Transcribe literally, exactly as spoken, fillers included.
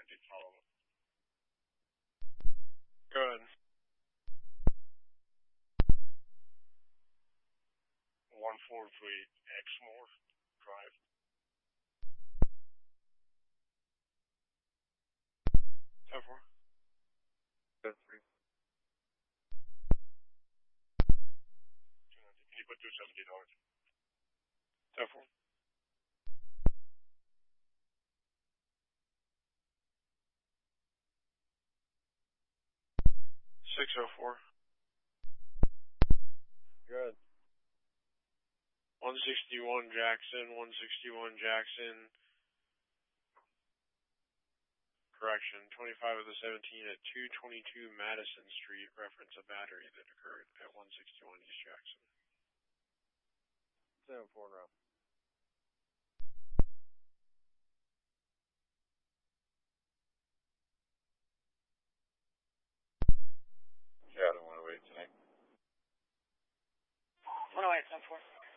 fifty, follow up. Good. one four three Exmoor Drive. ten four. ten three. Can you put two seventy dollars? ten four. six oh four. Good. one sixty-one Jackson, one sixty-one Jackson. Correction, twenty-five of the seventeen at two twenty-two Madison Street, reference a battery that occurred at one sixty-one East Jackson. seven four now. Yeah, I don't want to wait tonight. one oh eight, ten four.